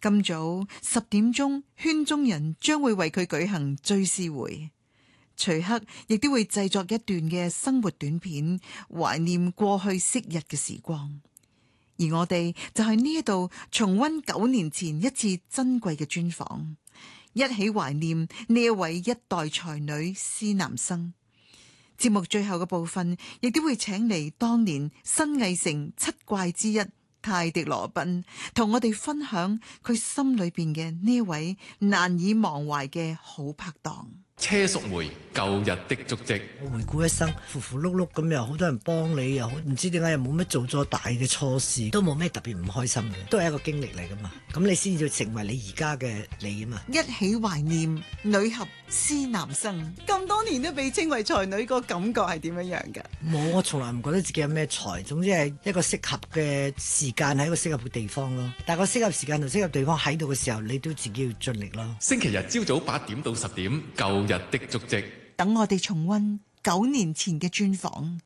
今早10點鐘，圈中人將會為佢舉行追思會，徐克亦都會製作一段嘅生活短片，懷念過去昔日嘅時光。而我哋就喺呢一度重溫9年前一次珍貴嘅專訪，一起懷念呢一位一代才女施南生。節目最後嘅部分亦都會請嚟當年新藝城7怪之一泰迪羅賓，同我哋分享佢心裏邊嘅呢位難以忘懷嘅好拍檔。 車淑梅舊日的足跡， 我回顧一生，符符碌碌咁，又好多人幫你，又唔知點解又冇乜做咗大嘅錯事，都冇咩特別唔開心嘅，都係一個經歷嚟噶嘛。咁你先至成為你而家嘅你啊嘛。一起懷念女俠施南生，咁多年都被稱為才女，個感覺係點樣樣㗎？ 冇，我從來唔覺得自己有咩才，總之係一個適合嘅時間喺一個適合嘅地方咯。但係個適合時間同適合地方喺度嘅時候，你都自己要盡力咯。 星期日朝早8點到10點，舊日的足跡， 等我哋重溫9年前嘅專訪。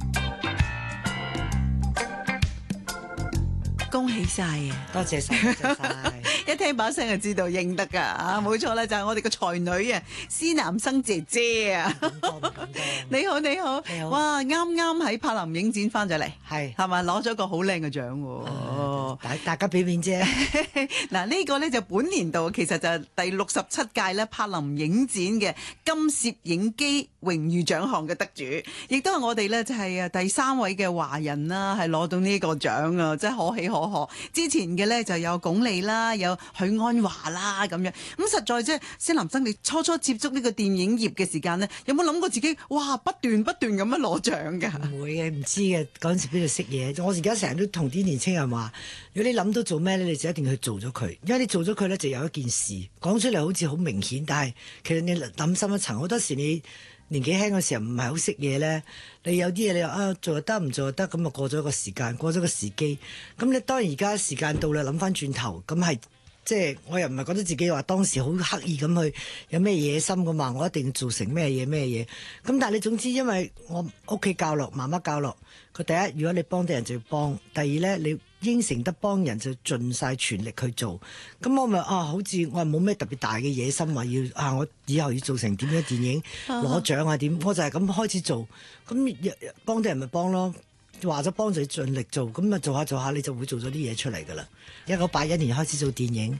恭喜晒啊！ 多謝晒，多謝晒。 一聽把聲就知道認得噶啊，冇錯啦，就係我哋個才女啊，施南生姐姐啊。你好，你好，你好。哇，啱啱喺柏林影展翻咗嚟，係咪攞咗個好靚嘅獎？ 大家俾面啫。 嗱，呢個咧就本年度其實就係第67屆咧柏林影展嘅金攝影機榮譽獎項嘅得主，亦都係我哋咧就係第3位嘅華人啦，係攞到呢個獎啊，真係可喜可賀。之前嘅咧就有鞏俐啦，有許安華啦咁樣，咁實在即係施南生，你初初接觸呢個電影業嘅時間咧，有冇諗過自己哇不斷咁樣攞獎㗎？ 唔會嘅，唔知嘅，嗰陣時邊度識嘢？我而家成日都同啲年青人話，如果你諗到做咩咧，你就一定去做咗佢，因為你做咗佢咧就有一件事講出嚟好似好明顯，但係其實你諗深一層，好多時你年紀輕嘅時候唔係好識嘢咧，你有啲嘢你話啊做就得，唔做就得，咁啊過咗個時間，過咗個時機，咁你當然而家時間到啦，諗翻轉頭，咁係即係我又唔係覺得自己話當時好刻意咁去有咩野心咁話，我一定要做成咩嘢咩嘢，咁但係你總之因為我屋企教落，媽媽教落，佢第一如果你幫啲人就要幫，第二咧你應承得幫人就盡晒全力去做，咁我咪好似我係冇咩特別大嘅野心話要我以後要做成點樣電影攞獎啊點，我就係咁開始做，咁幫啲人咪幫咯，話咗幫就要盡力做，咁啊做下做下你就會做咗啲嘢出嚟噶啦。1981年開始做電影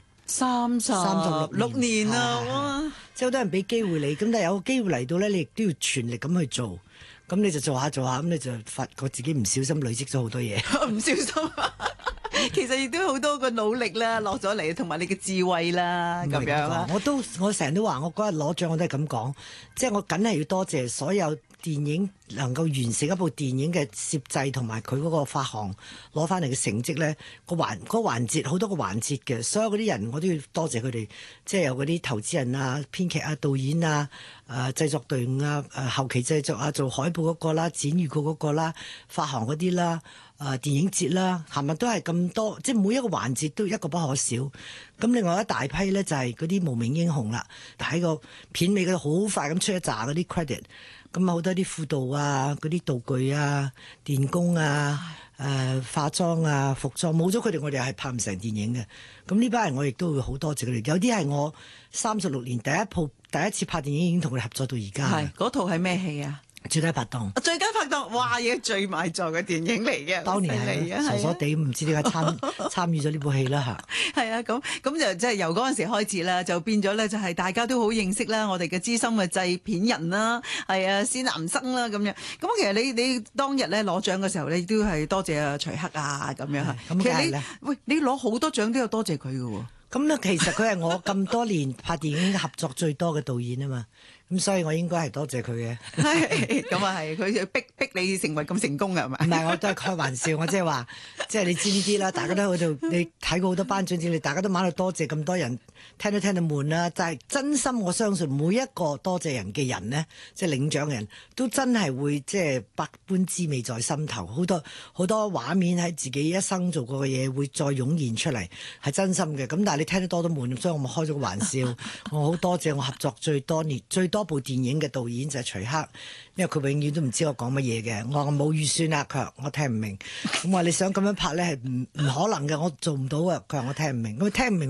，36年啦，即係好多人俾機會你，咁但係有個機會嚟到咧，你亦都要全力咁去做。咁你就做下做下，咁你就發覺自己唔小心累積咗好多嘢。 唔小心，其實亦都好多個努力啦，落咗嚟，同埋你嘅智慧啦，咁樣啦。 我成日都話，我嗰日攞獎我都係咁講，即係我梗係要多謝所有電影能夠完成一部電影嘅攝製同埋佢嗰個發行攞翻嚟嘅成績咧，個環節好多個環節嘅，所有嗰啲人我都要多謝佢哋，即係有嗰啲投資人啊、編劇啊、導演啊、製作隊伍啊、後期製作啊、做海報嗰個啦、剪預告嗰個啦、發行嗰啲啦、電影節啦，係咪都係咁多？即係每一個環節都一個不可少。咁另外一大批咧就係嗰啲無名英雄啦，喺個片尾嗰度好快咁出一紮嗰啲 credit。咁好多啲輔導啊、嗰啲道具啊、電工啊、化妝啊、服裝，冇咗佢哋，我哋係拍唔成電影嘅。咁呢班人我亦都會好多謝佢哋。有啲係我36年第一次拍電影已經同佢哋合作到而家。 係嗰套係咩戲啊？ 最佳拍檔， 最佳拍檔，哇！嘢最賣座嘅電影嚟嘅， 當年係傻傻地唔知點解參與咗呢部戲啦嚇。 係啊，咁就即係由嗰陣時開始啦，就變咗咧，就係大家都好認識啦，我哋嘅資深嘅製片人啦，係啊，施南生啦咁樣。咁其實你當日咧攞獎嘅時候咧，都係多謝阿徐克啊咁樣。 咁梗係啦。 喂，你攞好多獎都有多謝佢嘅喎。 咁咧，其實佢係我咁多年拍電影合作最多嘅導演啊嘛，咁所以我應該係多謝佢嘅。 咁啊係，佢逼你成為咁成功嘅係咪？ 唔係，我都係開玩笑，我即係話，即係你知呢啲啦，大家都喺度，你睇過好多頒獎典禮，大家都喺度多謝咁多人，聽都聽到悶啦。就係真心，我相信每一個多謝人嘅人呢，即係領獎嘅人都真係會即係百般滋味在心頭，好多畫面喺自己一生做過嘅嘢會再湧現出嚟，係真心嘅。咁但係你聽得多都悶，所以我咪開咗個玩笑。我好多謝我合作最多部電影嘅導演就係徐克，因為佢永遠都唔知我講乜嘢嘅。我話我冇預算啊，佢話我聽唔明。咁話你想咁樣拍咧係唔可能嘅，我做唔到啊。佢話我聽唔明，我聽唔明。